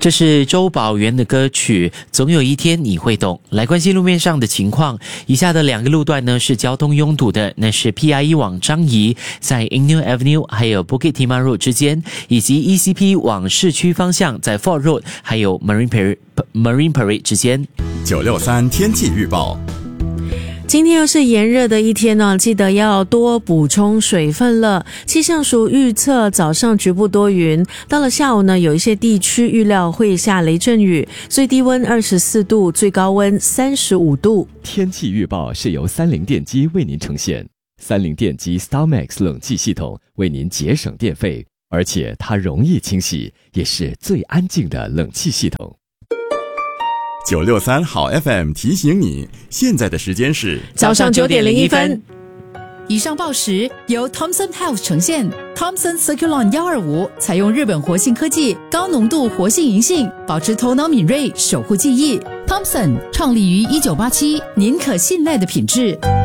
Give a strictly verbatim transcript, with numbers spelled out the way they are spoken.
这是周宝源的歌曲，总有一天你会懂。来关心路面上的情况，以下的两个路段呢是交通拥堵的，那是 P I E 往樟宜在 Inu Avenue 还有 Bukit Timah Road 之间，以及 E C P 往市区方向在 Fort Road 还有 Marine Parade Marine Parade 之间。 九六三天气预报。 今天又是炎热的一天呢，记得要多补充水分了。气象署预测早上局部多云，到了下午呢，有一些地区预料会下雷阵雨，最低温二十四度，最高温三十五度。 天气预报是由三菱电机为您呈现，三菱电机 StarMax 冷气系统为您节省电费，而且它容易清洗，也是最安静的冷气系统。 九六三好 F M 提醒你，现在的时间是早上九点零一分。 以上报时由 Thomson Health 呈现 Thomson Circulon 一二五，采用日本活性科技，高浓度活性银杏，保持头脑敏锐，守护记忆。Thomson 创立于一九八七，您可信赖的品质。